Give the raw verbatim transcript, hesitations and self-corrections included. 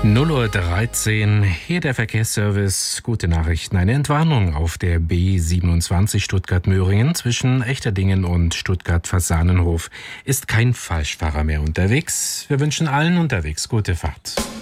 null Uhr dreizehn, hier der Verkehrsservice. Gute Nachrichten. Eine Entwarnung auf der B siebenundzwanzig Stuttgart-Möhringen zwischen Echterdingen und Stuttgart-Fasanenhof. Ist kein Falschfahrer mehr unterwegs. Wir wünschen allen unterwegs gute Fahrt.